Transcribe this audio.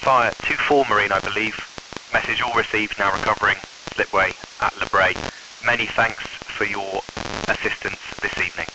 Fire 24 Marine, I believe. Message all received, now recovering. Slipway at Le Bray. Many thanks for your assistance this evening.